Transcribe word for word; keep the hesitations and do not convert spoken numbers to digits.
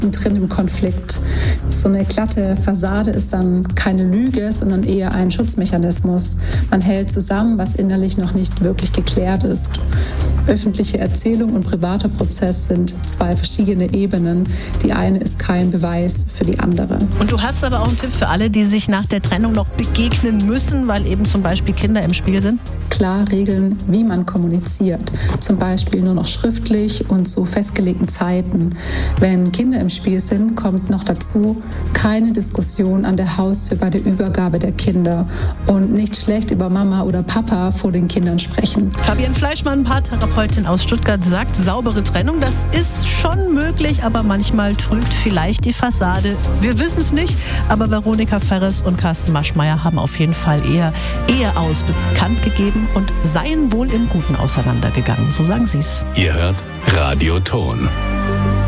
drin im Konflikt. So eine glatte Fassade ist dann keine Lüge, sondern eher ein Schutzmechanismus. Man hält zusammen, was innerlich noch nicht wirklich geklärt ist. Öffentliche Erzählung und privater Prozess sind zwei verschiedene Ebenen. Die eine ist kein Beweis für die andere. Und du hast aber auch einen Tipp für alle, die sich nach der Trennung noch begegnen müssen, weil eben zum Beispiel Kinder im Spiel sind? Klar regeln, wie man kommuniziert. Zum Beispiel nur noch schriftlich und zu festgelegten Zeiten. Wenn Kinder im Spiel sind, kommt noch dazu keine Diskussion an der Haustür bei der Übergabe der Kinder und nicht schlecht über Mama oder Papa vor den Kindern sprechen. Fabienne Fleischmann, Paartherapeutin aus Stuttgart, sagt, saubere Trennung, das ist schon möglich, aber manchmal trügt vielleicht die Fassade. Wir wissen es nicht, aber Veronika Ferres und Carsten Maschmeyer haben auf jeden Fall eher Ehe aus bekannt gegeben und seien wohl im Guten auseinandergegangen. So sagen sie es. Ihr hört Radio Ton.